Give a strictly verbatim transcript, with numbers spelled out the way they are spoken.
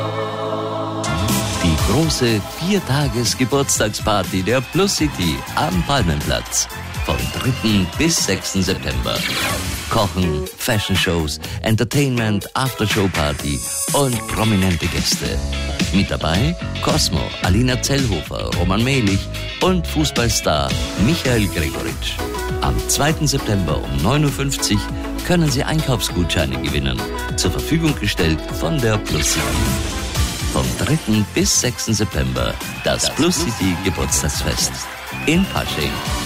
Die große Viertages-Geburtstagsparty der Plus City am Palmenplatz. Vom dritten bis sechsten September. Kochen, Fashion-Shows, Entertainment, Aftershow-Party und prominente Gäste. Mit dabei Cosmo, Alina Zellhofer, Roman Mehlich und Fußballstar Michael Gregoritsch. Am zweiten September um neun Uhr fünfzig können Sie Einkaufsgutscheine gewinnen. Zur Verfügung gestellt von der Plus City. Vom dritten bis sechsten September das, das Plus City Geburtstagsfest in Pasching.